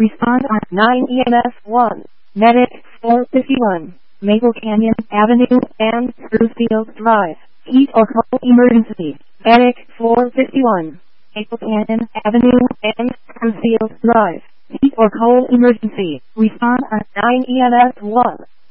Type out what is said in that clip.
Respond on 9 EMS 1. Medic 451. Maple Canyon Avenue and Sprucefield Drive. Heat or cold emergency. Medic 451. Maple Canyon Avenue and Sprucefield Drive. Heat or cold emergency. Respond on 9 EMS 1.